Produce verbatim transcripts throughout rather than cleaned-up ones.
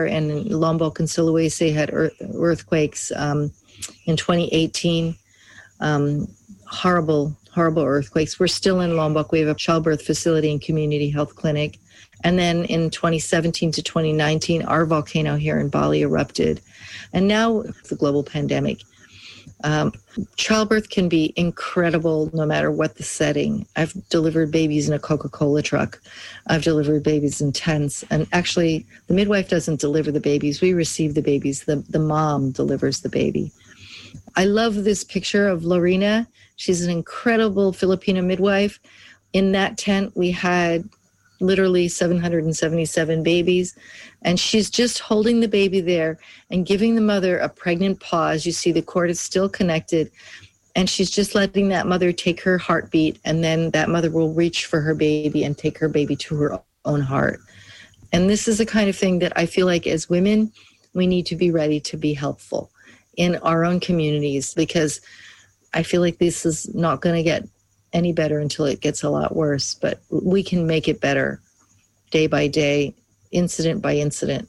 and Lombok and Sulawesi had earth, earthquakes um, in twenty eighteen. Um, horrible, horrible earthquakes. We're still in Lombok. We have a childbirth facility and community health clinic. And then in twenty seventeen to twenty nineteen, our volcano here in Bali erupted. And now the global pandemic. Um, childbirth can be incredible no matter what the setting. I've delivered babies in a Coca-Cola truck. I've delivered babies in tents. And actually, the midwife doesn't deliver the babies. We receive the babies. The, the mom delivers the baby. I love this picture of Lorena. She's an incredible Filipino midwife. In that tent, we had literally seven hundred seventy-seven babies. And she's just holding the baby there and giving the mother a pregnant pause. You see the cord is still connected. And she's just letting that mother take her heartbeat. And then that mother will reach for her baby and take her baby to her own heart. And this is the kind of thing that I feel like as women, we need to be ready to be helpful in our own communities, because I feel like this is not going to get any better until it gets a lot worse. But we can make it better day by day, incident by incident.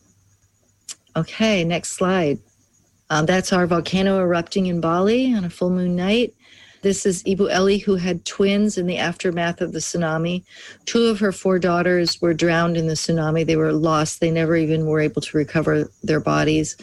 Okay, next slide. Um, that's our volcano erupting in Bali on a full moon night. This is Ibu Eli, who had twins in the aftermath of the tsunami. Two of her four daughters were drowned in the tsunami. They were lost. They never even were able to recover their bodies.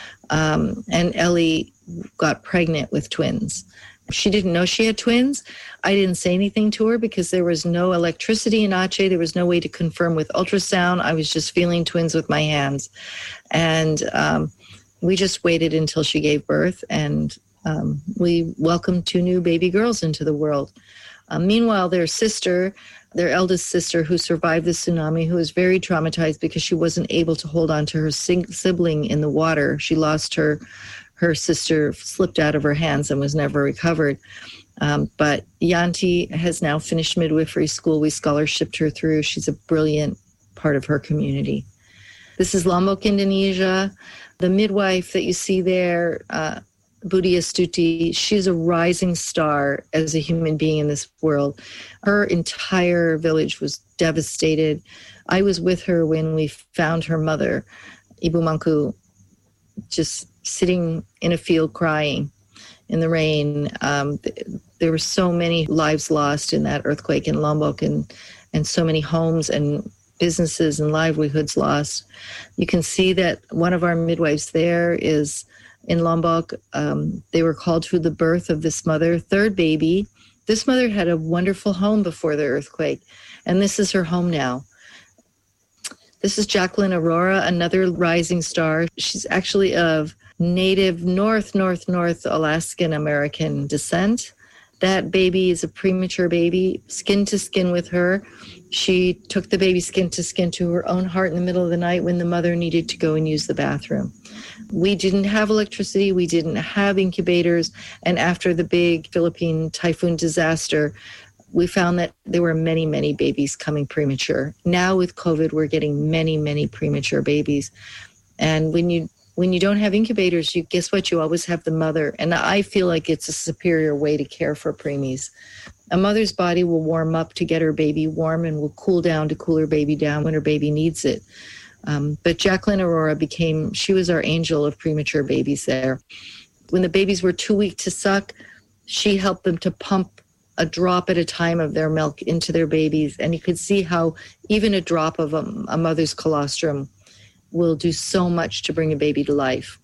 Um, and Ellie got pregnant with twins. She didn't know she had twins. I didn't say anything to her because there was no electricity in Aceh. There was no way to confirm with ultrasound. I was just feeling twins with my hands. And um, we just waited until she gave birth, and um, we welcomed two new baby girls into the world. Uh, meanwhile, their sister, their eldest sister who survived the tsunami, who was very traumatized because she wasn't able to hold on to her sibling in the water. She lost her Her sister slipped out of her hands and was never recovered. Um, but Yanti has now finished midwifery school. We scholarshiped her through. She's a brilliant part of her community. This is Lombok, Indonesia. The midwife that you see there, uh, Budi Astuti, she's a rising star as a human being in this world. Her entire village was devastated. I was with her when we found her mother, Ibu Mangku, just sitting in a field crying in the rain. Um, th- there were so many lives lost in that earthquake in Lombok, and, and so many homes and businesses and livelihoods lost. You can see that one of our midwives there is in Lombok. Um, they were called to the birth of this mother, third baby. This mother had a wonderful home before the earthquake, and this is her home now. This is Jacqueline Aurora, another rising star. She's actually of native North, North, North Alaskan American descent. That baby is a premature baby, skin to skin with her. She took the baby skin to skin to her own heart in the middle of the night when the mother needed to go and use the bathroom. We didn't have electricity. We didn't have incubators. And after the big Philippine typhoon disaster, we found that there were many, many babies coming premature. Now with COVID, we're getting many, many premature babies. And when you when you don't have incubators, you guess what? You always have the mother. And I feel like it's a superior way to care for preemies. A mother's body will warm up to get her baby warm and will cool down to cool her baby down when her baby needs it. Um, but Jacqueline Aurora became, she was our angel of premature babies there. When the babies were too weak to suck, she helped them to pump a drop at a time of their milk into their babies. And you could see how even a drop of a, a mother's colostrum will do so much to bring a baby to life.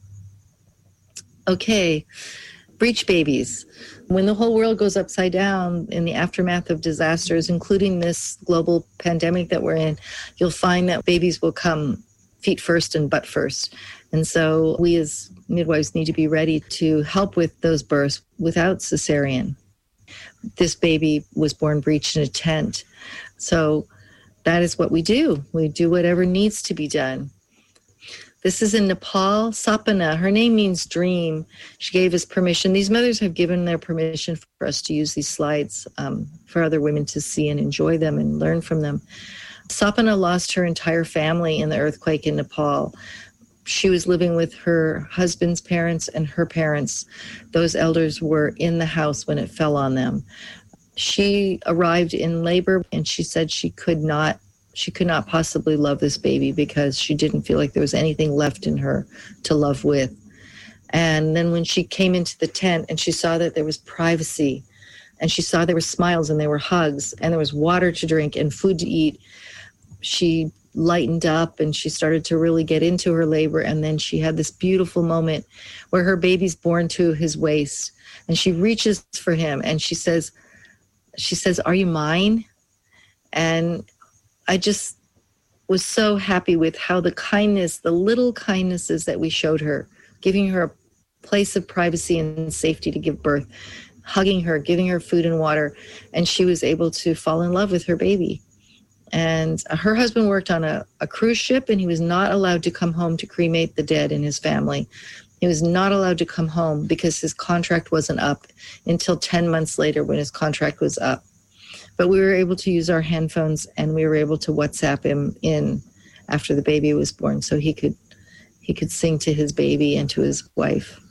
Okay, breech babies. When the whole world goes upside down in the aftermath of disasters, including this global pandemic that we're in, you'll find that babies will come feet first and butt first. And so we as midwives need to be ready to help with those births without cesarean. This baby was born breeched in a tent. So that is what we do. We do whatever needs to be done. This is in Nepal, Sapana. Her name means dream. She gave us permission. These mothers have given their permission for us to use these slides um, for other women to see and enjoy them and learn from them. Sapana lost her entire family in the earthquake in Nepal. She was living with her husband's parents and her parents. Those elders were in the house when it fell on them. She arrived in labor and she said she could not She could not possibly love this baby because she didn't feel like there was anything left in her to love with. And then when she came into the tent and she saw that there was privacy, and she saw there were smiles and there were hugs and there was water to drink and food to eat, she lightened up and she started to really get into her labor. And then she had this beautiful moment where her baby's born to his waist, and she reaches for him and she says, she says, "Are you mine?" And I just was so happy with how the kindness, the little kindnesses that we showed her, giving her a place of privacy and safety to give birth, hugging her, giving her food and water, and she was able to fall in love with her baby. And her husband worked on a, a cruise ship, and he was not allowed to come home to cremate the dead in his family. He was not allowed to come home because his contract wasn't up until ten months later when his contract was up. But we were able to use our handphones, and we were able to WhatsApp him in after the baby was born so he could he could sing to his baby and to his wife.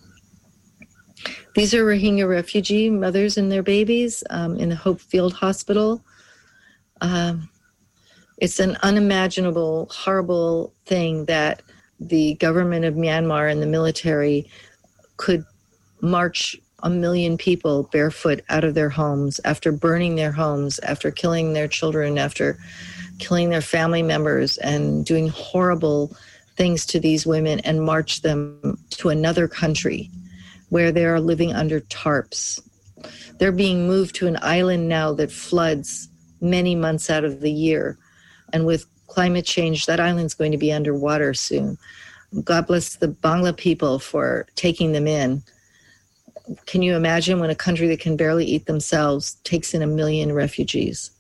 These are Rohingya refugee mothers and their babies um, in the Hope Field Hospital. Um, it's an unimaginable, horrible thing that the government of Myanmar and the military could march a million people barefoot out of their homes after burning their homes, after killing their children, after killing their family members, and doing horrible things to these women, and march them to another country where they are living under tarps. They're being moved to an island now that floods many months out of the year. And with climate change, that island's going to be underwater soon. God bless the Bangla people for taking them in. Can you imagine when a country that can barely eat themselves takes in a million refugees?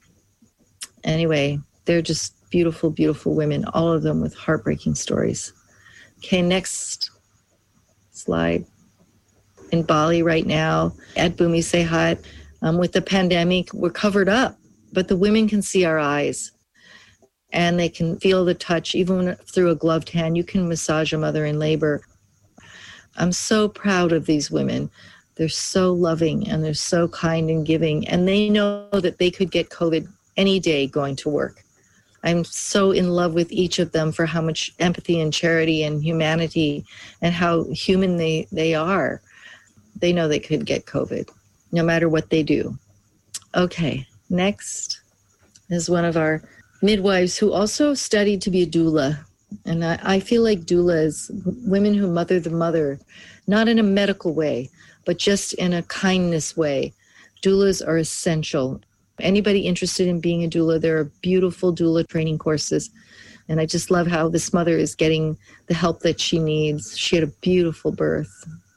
Anyway, they're just beautiful, beautiful women, all of them with heartbreaking stories. Okay, next slide. In Bali right now, at Bumi Sehat, um, with the pandemic, we're covered up, but the women can see our eyes and they can feel the touch, even through a gloved hand. You can massage a mother in labor. I'm so proud of these women. They're so loving and they're so kind and giving, and they know that they could get COVID any day going to work. I'm so in love with each of them for how much empathy and charity and humanity and how human they, they are. They know they could get COVID no matter what they do. Okay, next is one of our midwives who also studied to be a doula. And I, I feel like doula is women who mother the mother, not in a medical way, but just in a kindness way. Doulas are essential. Anybody interested in being a doula, there are beautiful doula training courses. And I just love how this mother is getting the help that she needs. She had a beautiful birth.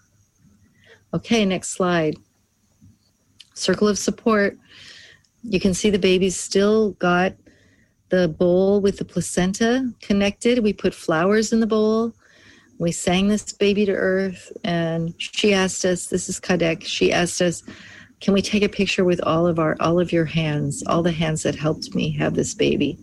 Okay, next slide. Circle of support. You can see the baby's still got the bowl with the placenta connected. We put flowers in the bowl. We sang this baby to earth, and she asked us, this is Kadek, she asked us, can we take a picture with all of our, all of your hands, all the hands that helped me have this baby?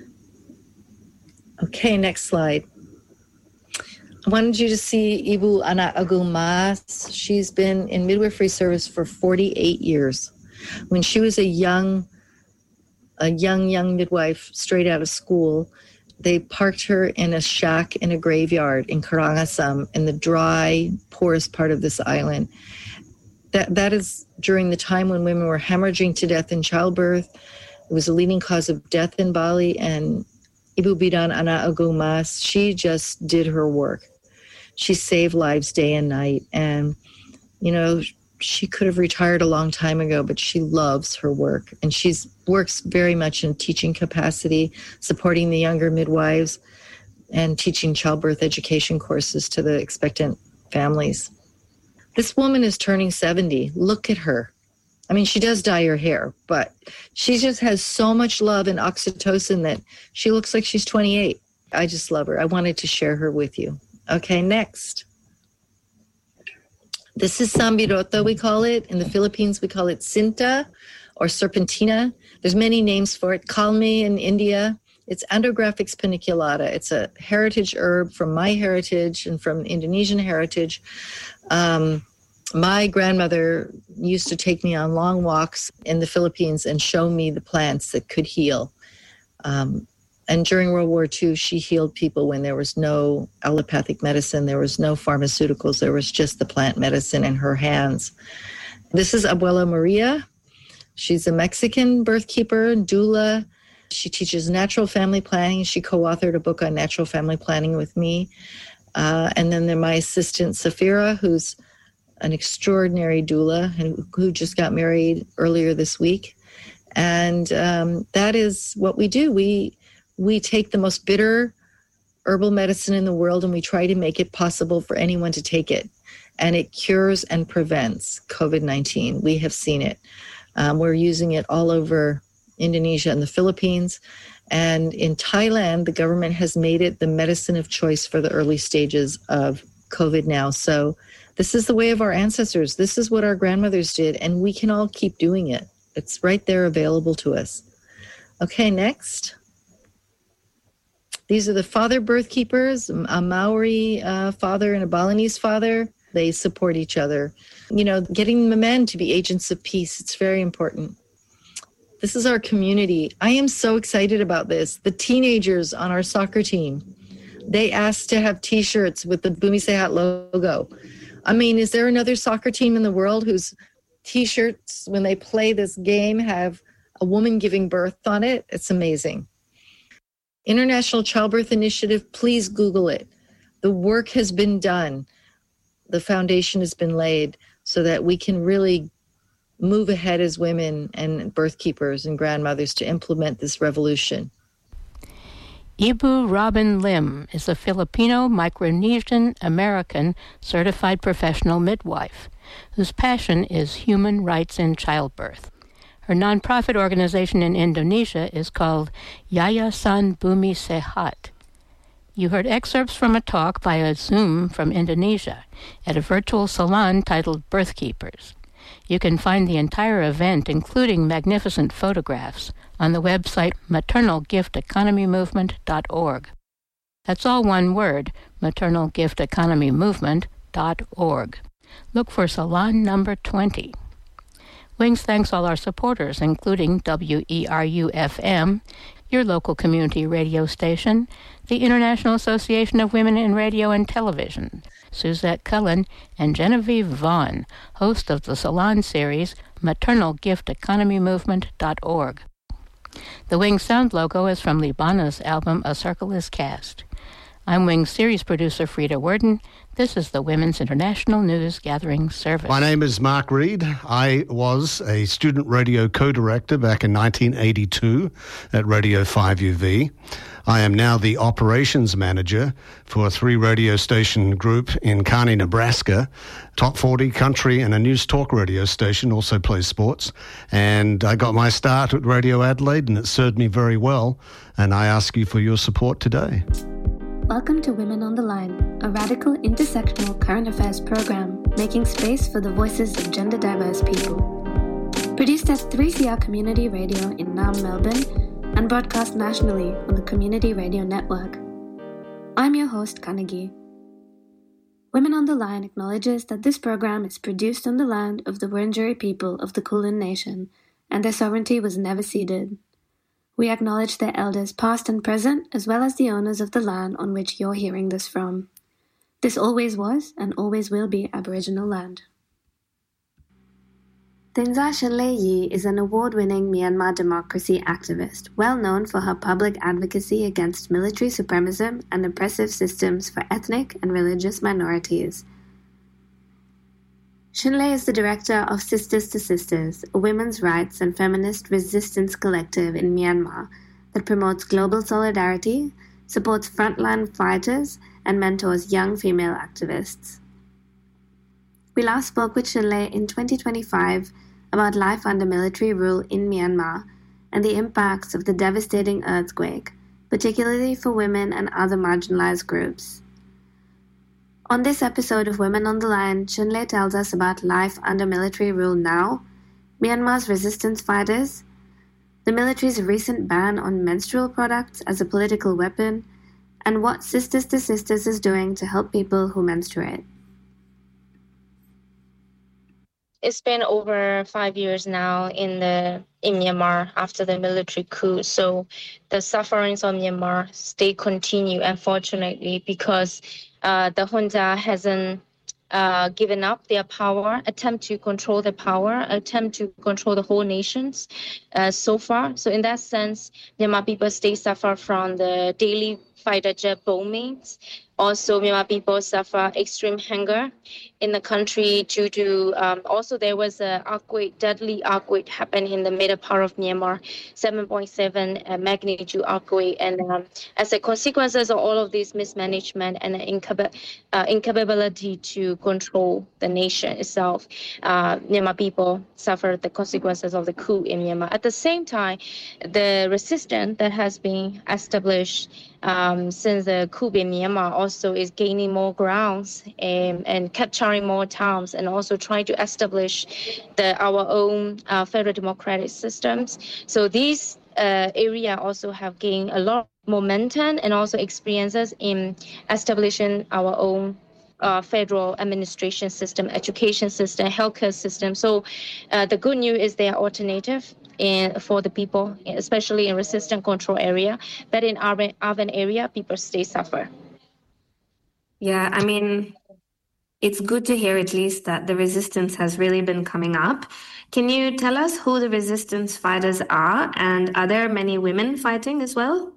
Okay, next slide. I wanted you to see Ibu Ana Agung Mas. She's been in midwifery service for forty-eight years. When she was a young, a young, young midwife straight out of school, they parked her in a shack in a graveyard in Karangasem, in the dry, poorest part of this island. That That is during the time when women were hemorrhaging to death in childbirth. It was a leading cause of death in Bali, and Ibu Bidan Ana Agung Mas, she just did her work. She saved lives day and night. And, you know, she could have retired a long time ago, but she loves her work. And she works very much in teaching capacity, supporting the younger midwives, and teaching childbirth education courses to the expectant families. This woman is turning seventy. Look at her. I mean, she does dye her hair, but she just has so much love and oxytocin that she looks like she's twenty-eight. I just love her. I wanted to share her with you. Okay, next. This is Sambiroto, we call it. In the Philippines, we call it Sinta or Serpentina. There's many names for it. Kalmi in India. It's Andrographix paniculata. It's a heritage herb from my heritage and from Indonesian heritage. Um, my grandmother used to take me on long walks in the Philippines and show me the plants that could heal. Um, And during World War Two, she healed people when there was no allopathic medicine, there was no pharmaceuticals, there was just the plant medicine in her hands. This is Abuela Maria. She's a Mexican birth keeper, doula. She teaches natural family planning. She co-authored a book on natural family planning with me. Uh, and then there's my assistant, Safira, who's an extraordinary doula and who just got married earlier this week. And um, that is what we do. We we take the most bitter herbal medicine in the world and we try to make it possible for anyone to take it. And it cures and prevents covid nineteen. We have seen it. Um, we're using it all over Indonesia and the Philippines. And in Thailand, the government has made it the medicine of choice for the early stages of COVID now. So this is the way of our ancestors. This is what our grandmothers did, and we can all keep doing it. It's right there available to us. Okay, next. These are the father birth keepers, a Maori uh, father and a Balinese father. They support each other. You know, getting the men to be agents of peace, it's very important. This is our community. I am so excited about this. The teenagers on our soccer team, they asked to have T-shirts with the Bumi Sehat logo. I mean, is there another soccer team in the world whose T-shirts, when they play this game, have a woman giving birth on it? It's amazing. International Childbirth Initiative, please Google it. The work has been done. The foundation has been laid so that we can really move ahead as women and birth keepers and grandmothers to implement this revolution. Ibu Robin Lim is a Filipino Micronesian American certified professional midwife whose passion is human rights in childbirth. Her nonprofit organization in Indonesia is called Yayasan Bumi Sehat. You heard excerpts from a talk via Zoom from Indonesia at a virtual salon titled Birth Keepers. You can find the entire event, including magnificent photographs, on the website maternal gift economy movement dot org. That's all one word, maternal gift economy movement dot org. Look for Salon number twenty. Wings thanks all our supporters, including W E R U F M, your local community radio station, the International Association of Women in Radio and Television, Suzette Cullen, and Genevieve Vaughn, host of the Salon series, maternal gift economy movement dot org. The Wings sound logo is from Libana's album A Circle is Cast. I'm Wings series producer Frida Worden. This is the Women's International News Gathering Service. My name is Mark Reed. I was a student radio co-director back in nineteen eighty-two at Radio five U V. I am now the operations manager for a three radio station group in Kearney, Nebraska. Top forty country and a news talk radio station, also plays sports. And I got my start at Radio Adelaide and it served me very well. And I ask you for your support today. Welcome to Women on the Line, a radical intersectional current affairs program making space for the voices of gender diverse people. Produced at three C R Community Radio in Naarm, Melbourne, and broadcast nationally on the Community Radio Network. I'm your host, Kanagi. Women on the Line acknowledges that this program is produced on the land of the Wurundjeri people of the Kulin Nation, and their sovereignty was never ceded. We acknowledge their elders past and present, as well as the owners of the land on which you're hearing this from. This always was and always will be Aboriginal land. Tenzar Shinlei Yi is an award-winning Myanmar democracy activist, well known for her public advocacy against military supremacism and oppressive systems for ethnic and religious minorities. Shinlei is the director of Sisters to Sisters, a women's rights and feminist resistance collective in Myanmar that promotes global solidarity, supports frontline fighters, and mentors young female activists. We last spoke with Shinlei in twenty twenty-five about life under military rule in Myanmar and the impacts of the devastating earthquake, particularly for women and other marginalized groups. On this episode of Women on the Line, Shinlei tells us about life under military rule now, Myanmar's resistance fighters, the military's recent ban on menstrual products as a political weapon, and what Sisters to Sisters is doing to help people who menstruate. it's been over five years now in the in Myanmar after the military coup. So the sufferings of Myanmar they continue, unfortunately, because uh, the junta hasn't uh, given up their power, attempt to control the power, attempt to control the whole nations uh, so far. So in that sense, Myanmar people still suffer from the daily fighter jet bombings. Also, Myanmar people suffer extreme hunger in the country due to, um, also there was a earthquake, deadly earthquake happened in the middle part of Myanmar, seven point seven uh, magnitude earthquake. And um, as a consequences of all of this mismanagement and incap- uh, incapability to control the nation itself, uh, Myanmar people suffered the consequences of the coup in Myanmar. At the same time, the resistance that has been established Um, since the coup in Myanmar also is gaining more grounds and, and capturing more towns and also trying to establish the, our own uh, federal democratic systems. So these uh, area also have gained a lot of momentum and also experiences in establishing our own Uh, federal administration system, education system, healthcare system. So uh, the good news is they are alternative in, for the people, especially in resistant control area. But in urban, urban area, people still suffer. Yeah, I mean, it's good to hear at least that the resistance has really been coming up. Can you tell us who the resistance fighters are, and are there many women fighting as well?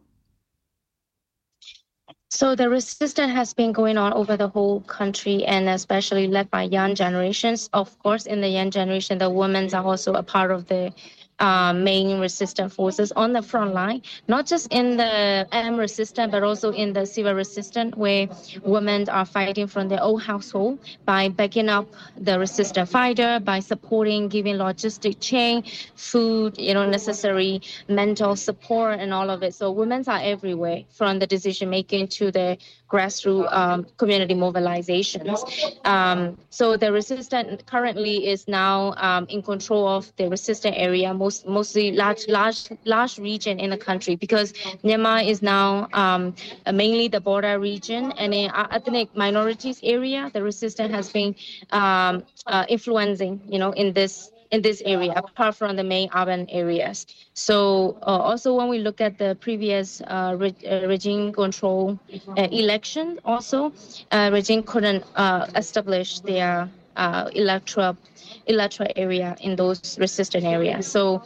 So the resistance has been going on over the whole country and especially led by young generations. Of course, in the young generation, the women are also a part of the uh, main resistance forces on the front line, not just in the armed resistance, but also in the civil resistance, where women are fighting from their own household by backing up the resistance fighter, by supporting, giving logistic chain, food, you know, necessary mental support and all of it. So women are everywhere, from the decision making to the grassroots um, community mobilizations. Um, so the resistance currently is now um, in control of the resistant area, most mostly large, large, large region in the country, because Myanmar is now um, mainly the border region, and in ethnic minorities area, the resistance has been um, uh, influencing, you know, in this in this area, apart from the main urban areas. So uh, also when we look at the previous uh, re- uh, regime control uh, election, also uh, regime couldn't uh, establish their uh, electoral electoral area in those resistant areas. So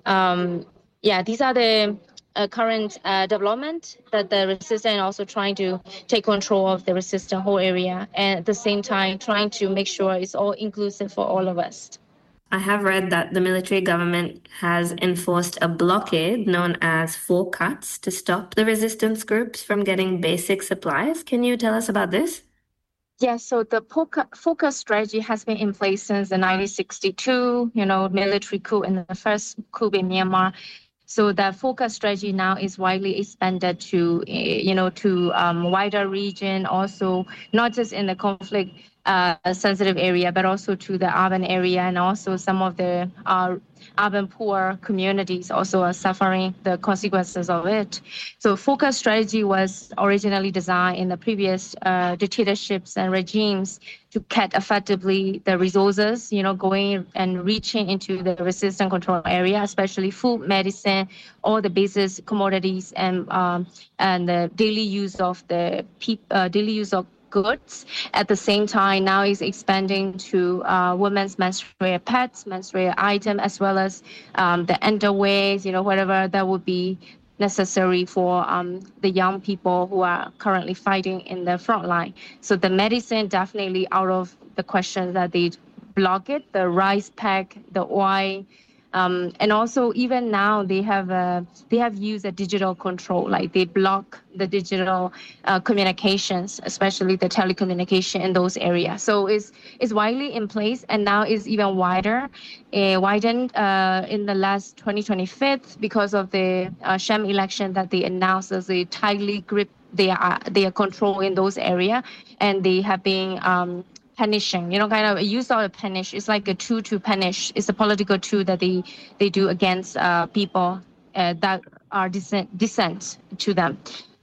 um, yeah, these are the uh, current uh, development that the resistant also trying to take control of the resistant whole area, and at the same time trying to make sure it's all inclusive for all of us. I have read that the military government has enforced a blockade known as four cuts to stop the resistance groups from getting basic supplies. Can you tell us about this? Yes, so the focus strategy has been in place since the nineteen sixty-two, you know, military coup and the first coup in Myanmar. So the focus strategy now is widely expanded to, you know, to um, wider region, also not just in the conflict uh, sensitive area, but also to the urban area, and also some of the uh, urban poor communities also are suffering the consequences of it. So focus strategy was originally designed in the previous uh, dictatorships and regimes to cut effectively the resources, you know, going and reaching into the resistant control area, especially food, medicine, all the basic commodities, and um, and the daily use of the pe- uh, daily use of goods. At the same time, now is expanding to uh, women's menstrual pads, menstrual items, as well as um, the underwears, you know, whatever that would be necessary for um, the young people who are currently fighting in the front line. So the medicine definitely out of the question that they block it, the rice pack, the oil, Um, and also even now they have uh, they have used a digital control, like they block the digital uh, communications, especially the telecommunication in those areas. So it's it's widely in place, and now is even wider, uh, widened uh, in the last twenty twenty-five because of the uh, sham election that they announced as they tightly grip their uh, their control in those areas, and they have been. Um, punishing, you know, kind of use of punish. It's like a tool to punish. It's a political tool that they, they do against uh, people uh, that are dissent, dissent to them.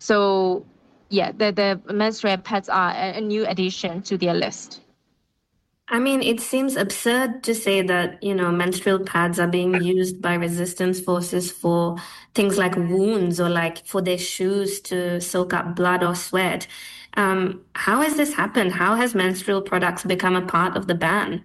So, yeah, the, the menstrual pads are a, a new addition to their list. I mean, it seems absurd to say that, you know, menstrual pads are being used by resistance forces for things like wounds or like for their shoes to soak up blood or sweat. Um, how has this happened? How has menstrual products become a part of the ban?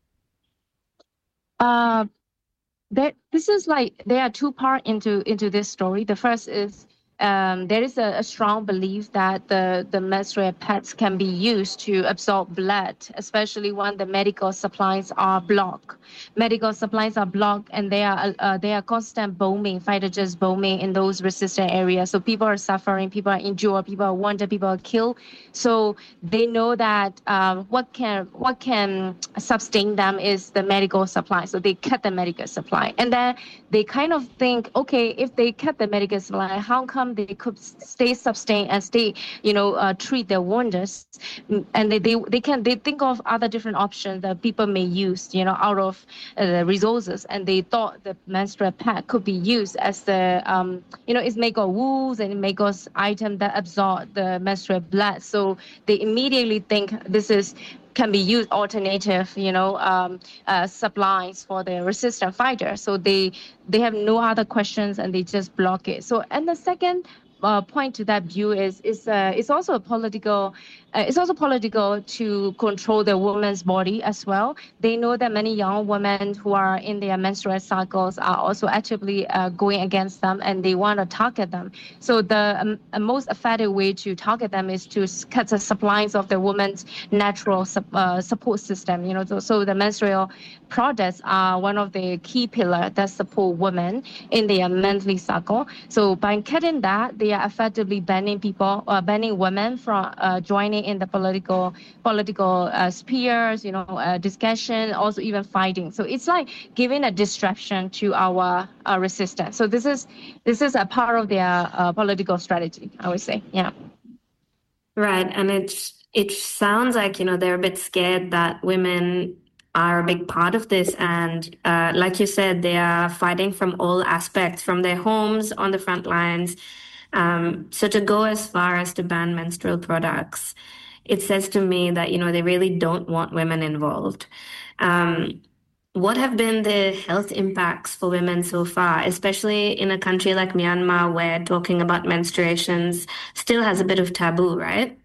Uh, there, this is like there are two parts into into this story. The first is um, there is a, a strong belief that the the menstrual pads can be used to absorb blood, especially when the medical supplies are blocked. Medical supplies are blocked, and they are uh, they are constant bombing, fighter jets bombing in those resistant areas. So people are suffering, people are injured, people are wounded, people are killed. So they know that um, what can what can sustain them is the medical supply. So they cut the medical supply, and then they kind of think, okay, if they cut the medical supply, how come they could stay sustained and stay, you know, uh, treat their wounds? And they, they they can they think of other different options that people may use, you know, out of uh, the resources. And they thought the menstrual pad could be used as the, um, you know, it's made of wool and it made of item that absorb the menstrual blood. So they immediately think this is can be used alternative, you know, um, uh, supplies for the resistant fighter. So they they have no other questions and they just block it. So and the second uh, point to that view is is uh, it's also a political. Uh, it's also political to control the woman's body as well. They know that many young women who are in their menstrual cycles are also actively uh, going against them, and they want to target them. So the um, uh, most effective way to target them is to cut the supplies of the woman's natural su- uh, support system. You know, so, so the menstrual products are one of the key pillars that support women in their monthly cycle. So by cutting that, they are effectively banning people, uh, banning women from uh, joining in the political political uh, spheres, you know, uh, discussion, also even fighting. So it's like giving a distraction to our uh, resistance. So this is this is a part of their uh, political strategy, I would say. Yeah. Right, and it's it sounds like, you know, they're a bit scared that women are a big part of this, and uh, like you said, they are fighting from all aspects, from their homes on the front lines. Um, so to go as far as to ban menstrual products, it says to me that, you know, they really don't want women involved. Um, what have been the health impacts for women so far, especially in a country like Myanmar where talking about menstruations still has a bit of taboo, right?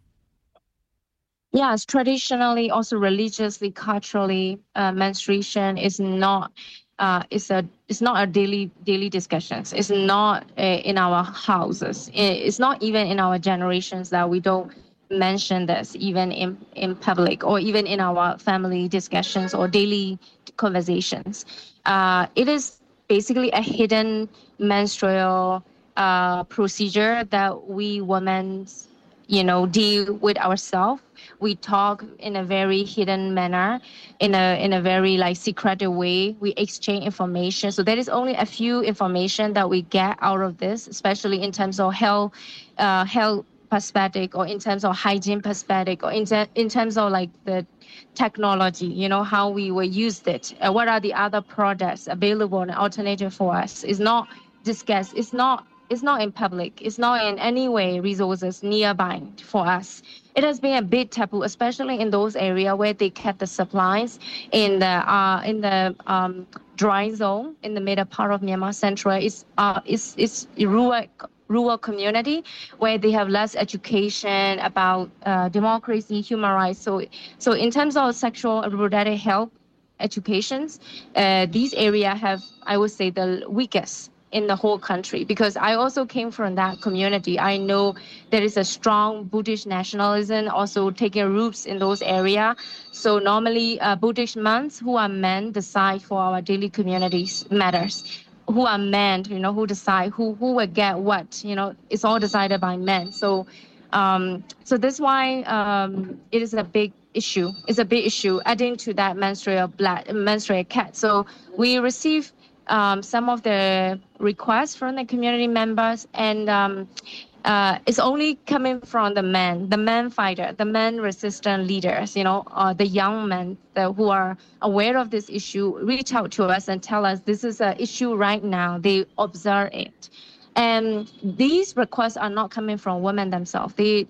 Yes, traditionally, also religiously, culturally, uh, menstruation is not uh, it's a it's not a daily daily discussions. It's not uh, in our houses. I- It's not even in our generations that we don't mention this even in in public or even in our family discussions or daily conversations. Uh, it is basically a hidden menstrual uh, procedure that we women, you know, deal with ourselves. We talk in a very hidden manner, in a in a very like secretive way. We exchange information. So there is only a few information that we get out of this, especially in terms of health, uh, health perspective, or in terms of hygiene perspective, or in, te- in terms of like the technology, you know, how we will use it. Uh, what are the other products available and alternative for us? It's not discussed. It's not it's not in public. It's not in any way resources nearby for us. It has been a bit taboo, especially in those areas where they kept the supplies in the uh, in the um, dry zone in the middle part of Myanmar Central. It's uh, it's it's rural rural community where they have less education about uh, democracy, human rights. So so in terms of sexual and reproductive health educations, uh, these areas have, I would say, the weakest in the whole country, because I also came from that community. I know there is a strong Buddhist nationalism also taking roots in those areas. So normally uh, Buddhist monks who are men decide for our daily communities matters. Who are men, you know, who decide who, who will get what, you know, it's all decided by men. So um, so that's why um, it is a big issue. It's a big issue adding to that menstrual blood, menstrual cat. So we receive um, some of the requests from the community members, and um, uh, it's only coming from the men, the men fighter, the men resistant leaders, you know, uh, the young men that, who are aware of this issue, reach out to us and tell us this is an issue right now. They observe it. And these requests are not coming from women themselves. They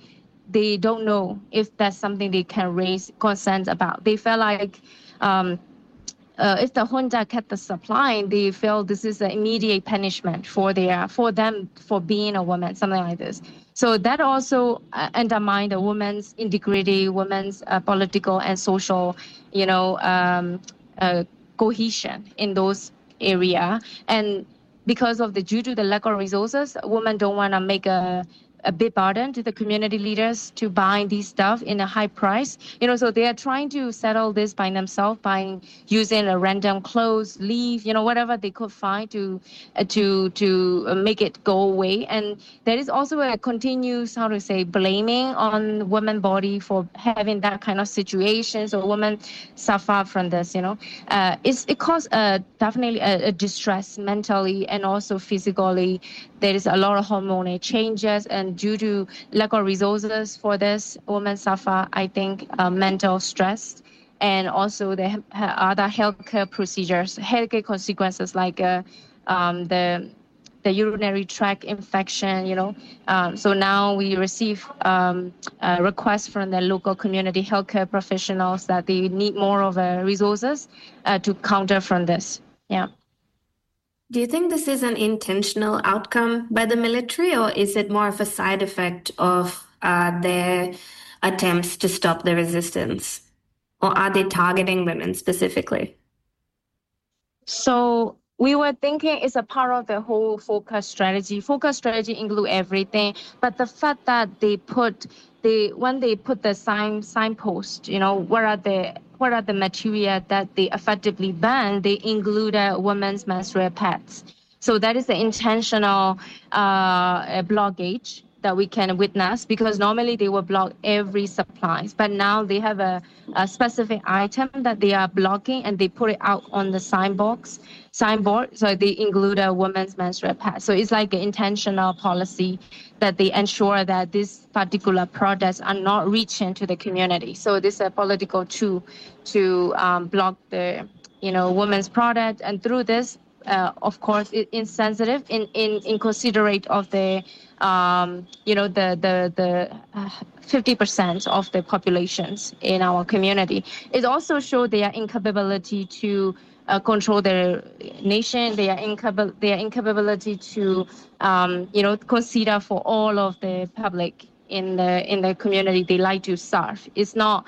they don't know if that's something they can raise concerns about. They feel like um, uh, if the junta kept the supply, they feel this is an immediate punishment for their for them for being a woman, something like this. So that also uh, undermined a woman's integrity, women's uh, political and social, you know, um, uh, cohesion in those area. And because of the due to the lack of resources, women don't want to make a a big burden to the community leaders to buy these stuff in a high price. You know, so they are trying to settle this by themselves by using a random clothes, leaf, you know, whatever they could find to uh, to to make it go away. And there is also a continuous, how to say, blaming on women body for having that kind of situation. So women suffer from this, you know. Uh, it's, it causes uh, definitely a, a distress mentally and also physically. There is a lot of hormonal changes, and due to lack of resources for this, women suffer, I think, uh, mental stress, and also the ha- other healthcare procedures, healthcare consequences like uh, um, the the urinary tract infection. You know, um, so now we receive um, uh, requests from the local community healthcare professionals that they need more of uh, resources uh, to counter from this. Yeah. Do you think this is an intentional outcome by the military, or is it more of a side effect of uh, their attempts to stop the resistance? Or are they targeting women specifically? So we were thinking it's a part of the whole focus strategy. Focus strategy include everything, but the fact that they put they when they put the sign signpost, you know, what are the what are the material that they effectively ban? They include uh, women's menstrual pads. So that is the intentional uh, blockage that we can witness, because normally they will block every supplies, but now they have a, a specific item that they are blocking, and they put it out on the sign box, signboard. So they include a women's menstrual pad. So it's like an intentional policy that they ensure that these particular products are not reaching to the community. So this is a political tool to um, block the, you know, women's product, and through this, uh, of course, it, insensitive, in, in, inconsiderate of the, um, you know, the the the uh, fifty percent of the populations in our community. It also shows their incapability to uh, control their nation, their incap- their incapability to, um, you know, consider for all of the public in the in the community they like to serve. It's not.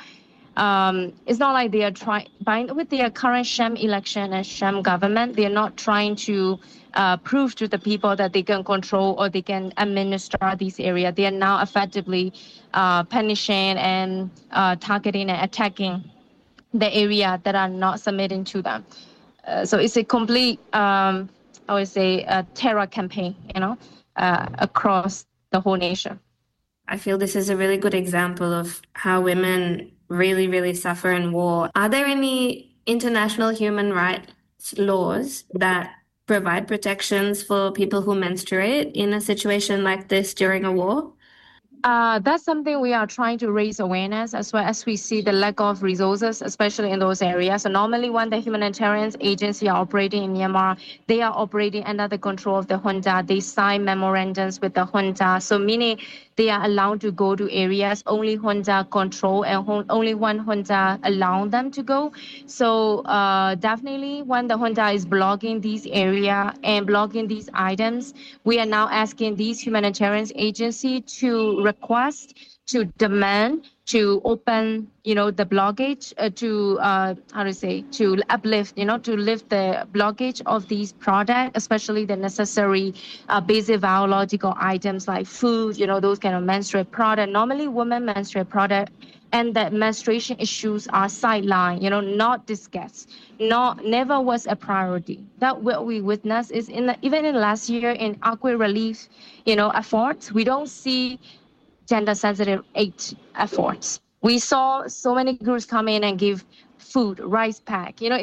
Um, it's not like they are trying, with their current sham election and sham government, they're not trying to uh, prove to the people that they can control or they can administer these areas. They are now effectively uh, punishing and uh, targeting and attacking the area that are not submitting to them. Uh, so it's a complete, um, I would say, a terror campaign, you know, uh, across the whole nation. I feel this is a really good example of how women really, really suffer in war. Are there any international human rights laws that provide protections for people who menstruate in a situation like this during a war? Uh, that's something we are trying to raise awareness, as well as we see the lack of resources, especially in those areas. So normally when the humanitarian agency are operating in Myanmar, they are operating under the control of the junta. They sign memorandums with the junta. So meaning they are allowed to go to areas only junta control, and only one junta allow them to go. So uh, definitely when the junta is blocking these areas and blocking these items, we are now asking these humanitarian agency to request, to demand, to open, you know, the blockage, uh, to, uh, how to say, to uplift, you know, to lift the blockage of these products, especially the necessary uh, basic biological items like food, you know, those kind of menstrual product. Normally women menstrual product and the menstruation issues are sidelined, you know, not discussed, not, never was a priority. That what we witness is in the, even in last year in Agua relief, you know, efforts, we don't see gender-sensitive aid efforts. We saw so many groups come in and give food, rice pack. You know, it's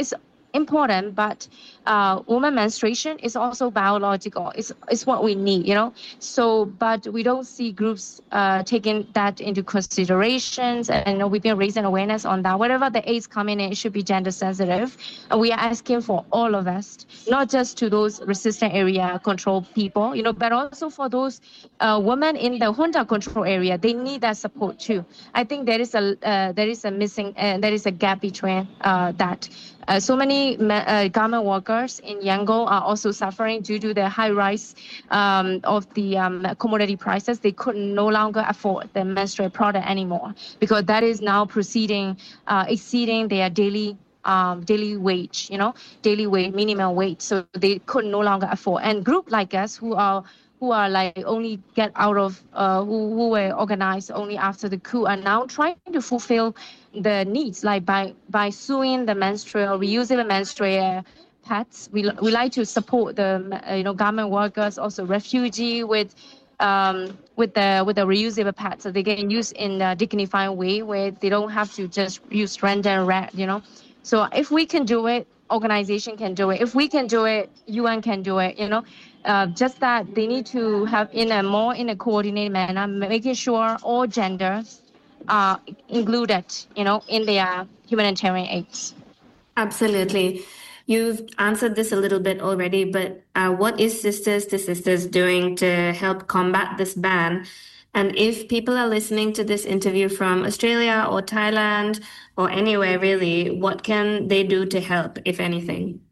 important, but uh, woman menstruation is also biological. It's, it's what we need, you know. So, but we don't see groups uh, taking that into considerations. And you know, we've been raising awareness on that. Whatever the aids coming in, it should be gender sensitive. And we are asking for all of us, not just to those resistant area control people, you know, but also for those uh, women in the junta control area. They need that support too. I think there is a uh, there is a missing uh, there is a gap between uh, that. Uh, so many uh, garment workers in Yangon are also suffering due to the high rise um, of the um, commodity prices. They could no longer afford the menstrual product anymore because that is now proceeding, uh, exceeding their daily um, daily wage, you know, daily wage, minimum wage. So they could no longer afford. And group like us who are who are like only get out of, uh, who, who were organized only after the coup are now trying to fulfill the needs, like by, by suing the menstrual, reusable menstrual pads. We, we like to support the, uh, you know, garment workers, also refugee with, um, with the, with the reusable pads so they can use in a dignified way where they don't have to just use random red, you know. So if we can do it, organization can do it. If we can do it, U N can do it, you know. Uh, just that they need to have in a more in a coordinated manner, making sure all genders are included, you know, in their humanitarian aids. Absolutely. You've answered this a little bit already, but uh, what is Sisters to Sisters doing to help combat this ban? And if people are listening to this interview from Australia or Thailand or anywhere really, what can they do to help, if anything?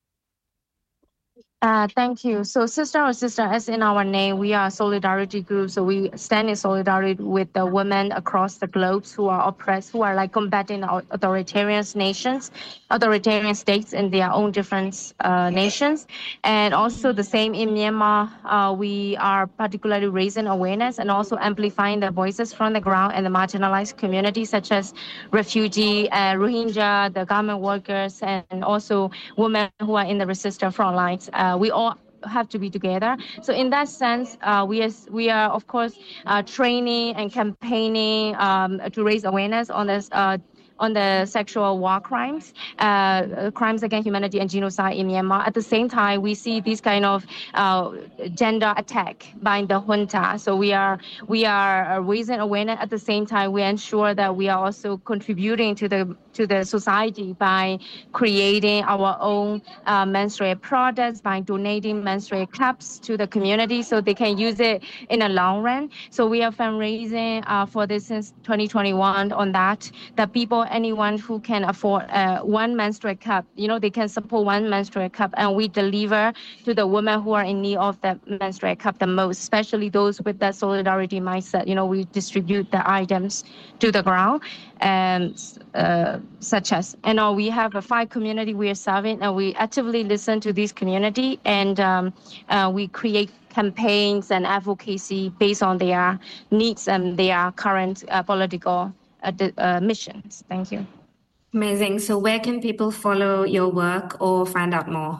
Uh, thank you. So Sister or Sister, as in our name, we are a solidarity group. So we stand in solidarity with the women across the globe who are oppressed, who are like combating authoritarian nations, authoritarian states in their own different uh, nations. And also the same in Myanmar, uh, we are particularly raising awareness and also amplifying the voices from the ground and the marginalized communities such as refugee, uh, Rohingya, the garment workers, and also women who are in the resistance front lines. Uh, we all have to be together. So in that sense, uh, we are, we are of course uh, training and campaigning um, to raise awareness on this uh, on the sexual war crimes, uh, crimes against humanity and genocide in Myanmar. At the same time, we see this kind of uh, gender attack by the junta. So we are we are raising awareness. At the same time, we ensure that we are also contributing to the to the society by creating our own uh, menstrual products, by donating menstrual cups to the community so they can use it in the long run. So we are fundraising uh, for this since twenty twenty-one on that, that people, anyone who can afford uh, one menstrual cup, you know, they can support one menstrual cup, and we deliver to the women who are in need of that menstrual cup the most, especially those with that solidarity mindset. You know, we distribute the items to the ground, and uh, such as, and uh, we have a five community we are serving, and we actively listen to this community, and um, uh, we create campaigns and advocacy based on their needs and their current uh, political uh, uh, missions. Thank you. Amazing. So where can people follow your work or find out more?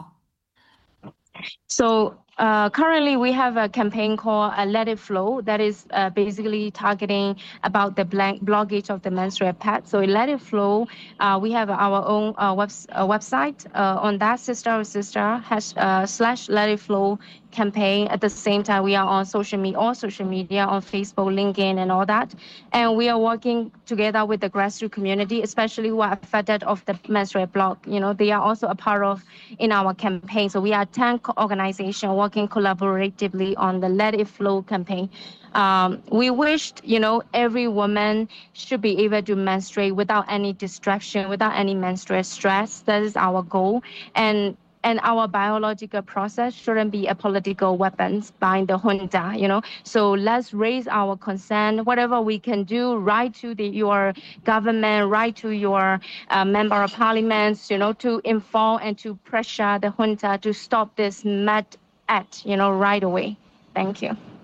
So uh, currently we have a campaign called uh, Let It Flow that is uh, basically targeting about the blank blockage of the menstrual pad. So Let It Flow, uh, we have our own uh, web, uh, website uh, on that Sister or Sister has, uh, slash Let It Flow campaign. At the same time, we are on social media, all social media, on Facebook, LinkedIn, and all that. And we are working together with the grassroots community, especially who are affected of the menstrual block. You know, they are also a part of in our campaign. So we are ten organizations working collaboratively on the Let It Flow campaign. Um, we wished, you know, every woman should be able to menstruate without any distraction, without any menstrual stress. That is our goal. And And our biological process shouldn't be a political weapon by the junta, you know. So let's raise our concern, whatever we can do, write to the, your government, write to your uh, member of parliaments, you know, to inform and to pressure the junta to stop this mad act, you know, right away. Thank you.